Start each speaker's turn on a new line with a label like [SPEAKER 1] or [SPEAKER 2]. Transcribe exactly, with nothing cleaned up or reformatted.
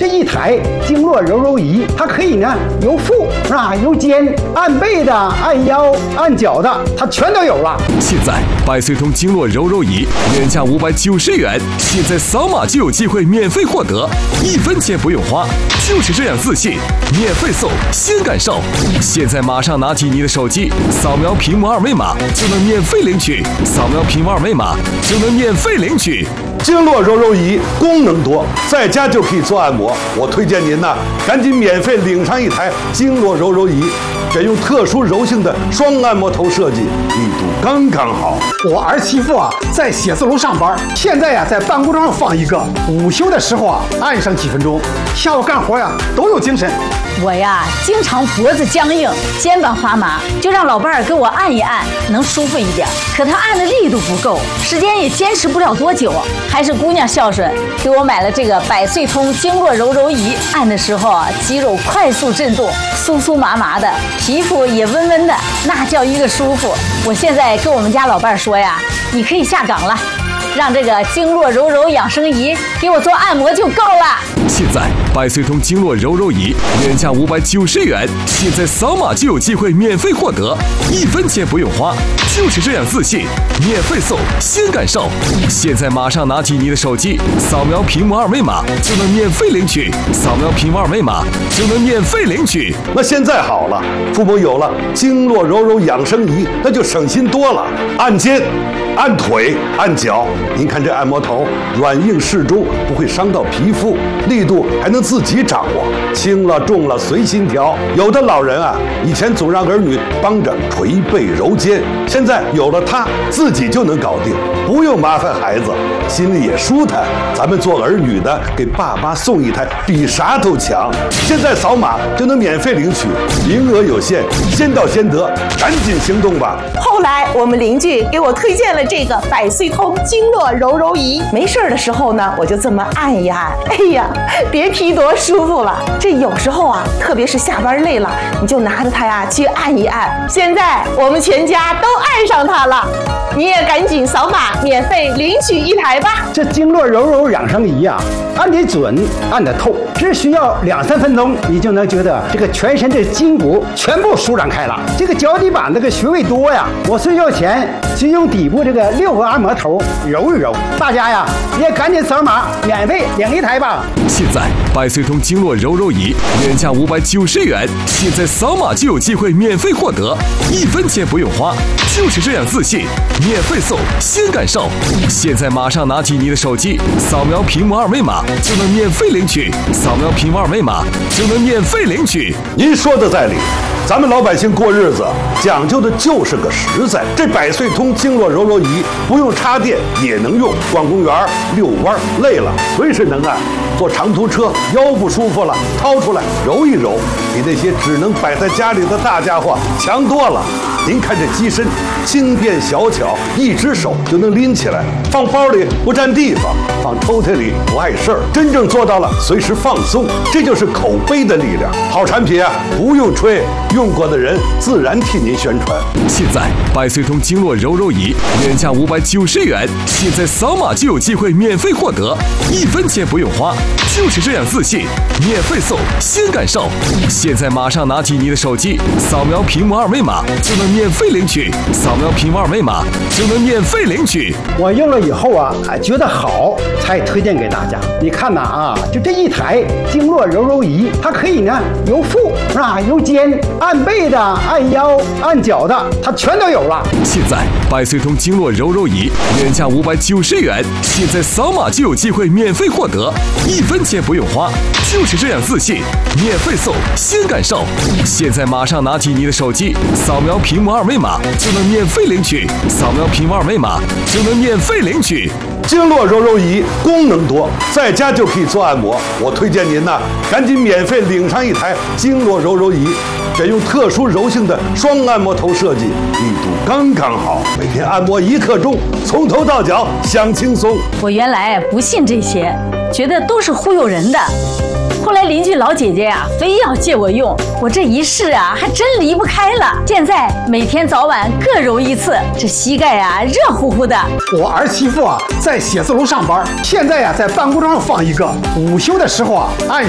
[SPEAKER 1] 这一台经络柔柔仪，它可以呢由腹是吧，由肩按背的、按腰、按脚的，它全都有了。
[SPEAKER 2] 现在百岁通经络柔柔仪原价五百九十元，现在扫码就有机会免费获得，一分钱不用花，就是这样自信，免费送，先感受。现在马上拿起你的手机，扫描屏幕二维码就能免费领取，扫描屏幕二维码就能免费领取。
[SPEAKER 3] 经络柔柔仪功能多，在家就可以做按摩。我推荐您呐，赶紧免费领上一台经络柔柔仪，选用特殊柔性的双按摩头设计，力度刚刚好。
[SPEAKER 1] 我儿媳妇啊，在写字楼上班，现在呀、啊、在办公桌上放一个，午休的时候啊按上几分钟，下午干活呀都有精神。
[SPEAKER 4] 我呀经常脖子僵硬，肩膀发麻，就让老伴儿给我按一按，能舒服一点。可他按的力度不够，时间也坚持不了多久。还是姑娘孝顺，给我买了这个百岁通经络柔柔仪，按的时候啊，肌肉快速震动，酥酥麻麻的，皮肤也温温的，那叫一个舒服。我现在跟我们家老伴儿说呀，你可以下岗了，让这个经络柔柔养生仪给我做按摩就够了。
[SPEAKER 2] 现在百岁通经络柔柔仪原价五百九十元，现在扫码就有机会免费获得，一分钱不用花，就是这样自信，免费送，先感受。现在马上拿起你的手机，扫描屏幕二维码就能免费领取，扫描屏幕二维码就能免费领取。
[SPEAKER 3] 那现在好了，父母有了经络柔柔养生仪，那就省心多了。按肩、按腿、按脚，您看这按摩头软硬适中，不会伤到皮肤，力度还能自己掌握，轻了重了随心调。有的老人啊，以前总让儿女帮着捶背揉肩，现在有了它，自己就能搞定，不用麻烦孩子，心里也舒坦。咱们做儿女的，给爸妈送一台，比啥都强。现在扫码就能免费领取，名额有限，先到先得，赶紧行动吧。
[SPEAKER 5] 后来我们邻居给我推荐了这个百岁通经络柔柔仪，没事的时候呢，我就这么按一按，哎呀，别提多舒服了。这有时候啊，特别是下班累了，你就拿着它呀去按一按。现在我们全家都爱上它了，你也赶紧扫码免费领取一台吧。
[SPEAKER 1] 这经络柔柔养生仪啊，按得准，按得透，只需要两三分钟，你就能觉得这个全身的筋骨全部舒展开了。这个脚底板这个穴位多呀，我睡觉前就用底部这个六个按摩头揉一揉。大家呀也赶紧扫码免费领一台吧。
[SPEAKER 2] 现在百岁通经络柔柔仪原价五百九十元，现在扫码就有机会免费获得，一分钱不用花，就是这样自信，免费送，先感受。现在马上拿起你的手机，扫描屏幕二维码就能免费领取，扫描屏幕二维码就能免费领取。
[SPEAKER 3] 您说的在理，咱们老百姓过日子讲究的就是个实在。这百岁通经络柔柔仪不用插电也能用，逛公园、遛弯累了随时能按。坐长途车腰不舒服了，掏出来揉一揉，比那些只能摆在家里的大家伙强多了。您看这机身轻便小巧，一只手就能拎起来，放包里不占地方，放抽屉里不碍事儿，真正做到了随时放松。这就是口碑的力量。好产品啊，不用吹，用过的人自然替您宣传。
[SPEAKER 2] 现在百岁通经络柔柔仪原价五百九十元，现在扫码就有机会免费获得，一分钱不用花，就是这样自信，免费送，先感受。现在马上拿起你的手机，扫描屏幕二维码就能免费领取，扫描屏幕二维码就能免费领取。
[SPEAKER 1] 我用了以后啊，觉得好，才推荐给大家。你看呐啊，就这一台经络柔柔仪，它可以呢由腹是吧，由肩按背的、按腰、按脚的，它全都有了。
[SPEAKER 2] 现在百岁通经络柔柔仪原价五百九十元，现在扫码就有机会免费获得，一分钱不用花，就是这样自信，免费送，先感受。现在马上拿起你的手机，扫描屏幕二维码就能免费领取，扫描屏幕二维码就能免费领取。
[SPEAKER 3] 经络柔柔仪功能多，在家就可以做按摩。我推荐您呐，赶紧免费领上一台经络柔柔仪，选用特殊柔性的双按摩头设计，力度刚刚好，每天按摩一刻钟，从头到脚享轻松。
[SPEAKER 4] 我原来不信这些，觉得都是忽悠人的。后来邻居老姐姐呀、啊，非要借我用，我这一试啊，还真离不开了。现在每天早晚各揉一次，这膝盖啊热乎乎的。
[SPEAKER 1] 我儿媳妇啊在写字楼上班，现在呀、啊、在办公桌上放一个，午休的时候啊按